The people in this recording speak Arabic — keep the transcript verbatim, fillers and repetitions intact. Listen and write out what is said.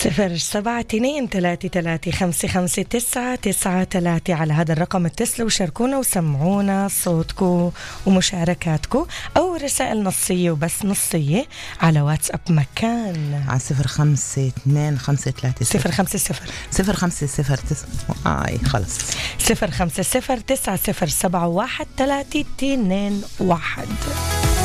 صفر سبعة اثنين ثلاثة ثلاثة خمسة خمسة تسعة تسعة ثلاثة. على هذا الرقم اتصلوا وشاركونا وسمعونا صوتكم ومشاركاتكم أو رسائل نصية وبس نصية على واتساب مكان على صفر خمسة اثنين خمسة ثلاثة صفر خمسة صفر صفر خمسة صفر تسعة آي خلص صفر خمسة صفر تسعة صفر سبعة واحد ثلاثة اثنين واحد.